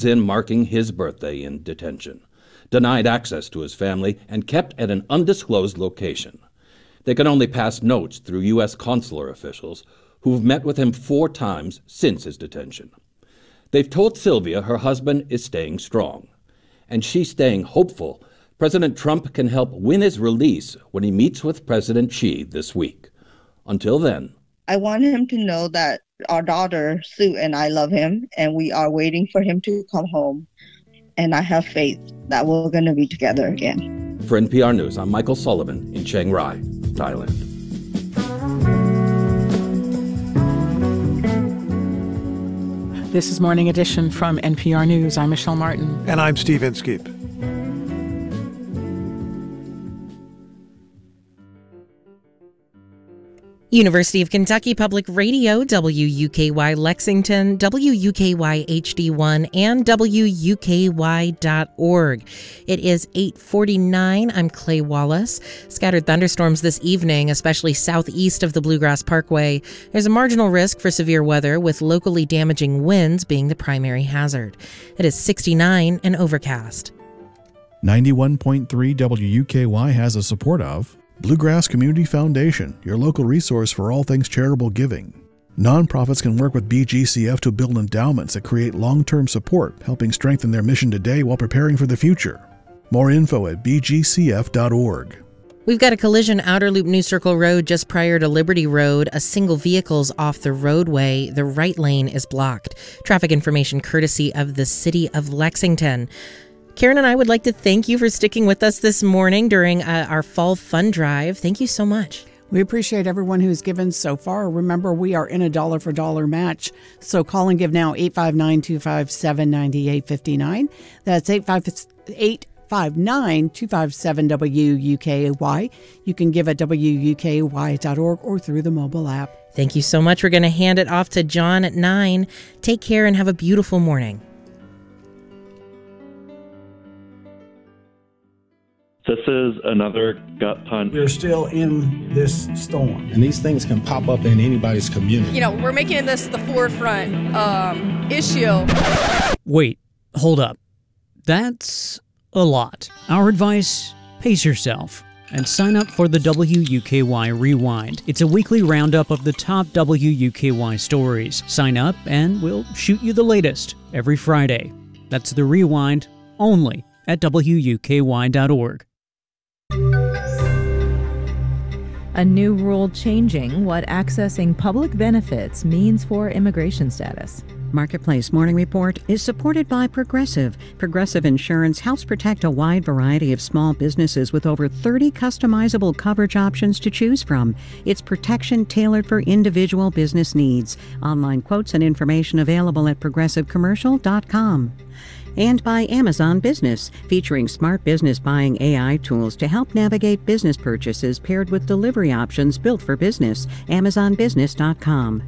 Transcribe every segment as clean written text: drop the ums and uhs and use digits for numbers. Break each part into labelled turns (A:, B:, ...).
A: days in marking his birthday in detention, denied access to his family, and kept at an undisclosed location. They can only pass notes through U.S. consular officials who've met with him 4 times since his detention. They've told Sylvia her husband is staying strong, and she's staying hopeful President Trump can help win his release when he meets with President Xi this week. Until then,
B: I want him to know that our daughter, Sue, and I love him, and we are waiting for him to come home. And I have faith that we're going to be together again.
A: For NPR News, I'm Michael Sullivan in Chiang Rai, Thailand.
C: This is Morning Edition from NPR News. I'm Michelle Martin.
D: And I'm Steve Inskeep.
E: University of Kentucky Public Radio, WUKY Lexington, WUKY HD1, and WUKY.org. It is 8:49. I'm Clay Wallace. Scattered thunderstorms this evening, especially southeast of the Bluegrass Parkway. There's a marginal risk for severe weather, with locally damaging winds being the primary hazard. It is 69 and overcast.
F: 91.3 WUKY has the support of Bluegrass Community Foundation, your local resource for all things charitable giving. Nonprofits can work with BGCF to build endowments that create long-term support, helping strengthen their mission today while preparing for the future. More info at bgcf.org.
E: We've got a collision outer loop New Circle Road just prior to Liberty Road. A single vehicle's off the roadway. The right lane is blocked. Traffic information courtesy of the City of Lexington. Karen and I would like to thank you for sticking with us this morning during our fall fund drive. Thank you so much.
C: We appreciate everyone who's given so far. Remember, we are in a dollar-for-dollar match. So call and give now, 859-257-9859. That's 859-257-WUKY. You can give at WUKY.org or through the mobile app.
E: Thank you so much. We're going to hand it off to John at 9. Take care and have a beautiful morning.
G: This is another gut punch.
H: We're still in this storm.
I: And these things can pop up in anybody's community.
J: You know, we're making this the forefront issue.
K: Wait, hold up. That's a lot. Our advice, pace yourself and sign up for the WUKY Rewind. It's a weekly roundup of the top WUKY stories. Sign up and we'll shoot you the latest every Friday. That's the Rewind, only at WUKY.org.
L: A new rule changing what accessing public benefits means for immigration status.
M: Marketplace Morning Report is supported by Progressive. Progressive Insurance helps protect a wide variety of small businesses with over 30 customizable coverage options to choose from. It's protection tailored for individual business needs. Online quotes and information available at progressivecommercial.com. And by Amazon Business, featuring smart business buying AI tools to help navigate business purchases paired with delivery options built for business. AmazonBusiness.com.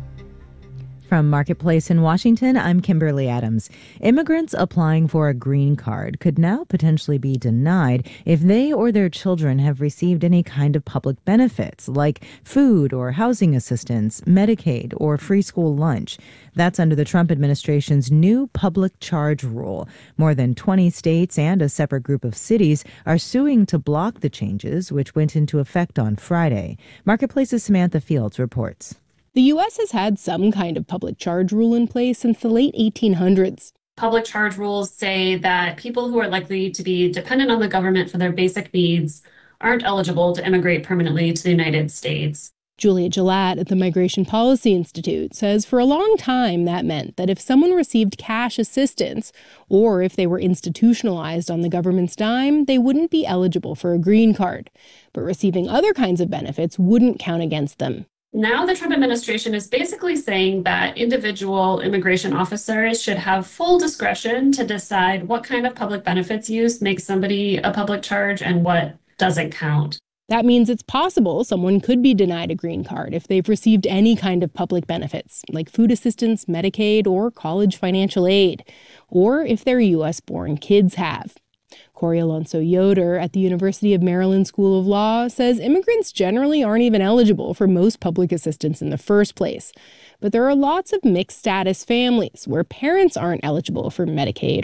L: From Marketplace in Washington, I'm Kimberly Adams. Immigrants applying for a green card could now potentially be denied if they or their children have received any kind of public benefits, like food or housing assistance, Medicaid, or free school lunch. That's under the Trump administration's new public charge rule. More than 20 states and a separate group of cities are suing to block the changes, which went into effect on Friday. Marketplace's Samantha Fields reports.
N: The U.S. has had some kind of public charge rule in place since the late 1800s.
O: Public charge rules say that people who are likely to be dependent on the government for their basic needs aren't eligible to immigrate permanently to the United States.
N: Julia Gillette at the Migration Policy Institute says for a long time that meant that if someone received cash assistance or if they were institutionalized on the government's dime, they wouldn't be eligible for a green card. But receiving other kinds of benefits wouldn't count against them.
O: Now the Trump administration is basically saying that individual immigration officers should have full discretion to decide what kind of public benefits use makes somebody a public charge and what doesn't count.
N: That means it's possible someone could be denied a green card if they've received any kind of public benefits, like food assistance, Medicaid, or college financial aid, or if their U.S.-born kids have. Corey Alonso Yoder at the University of Maryland School of Law says immigrants generally aren't even eligible for most public assistance in the first place. But there are lots of mixed status families where parents aren't eligible for Medicaid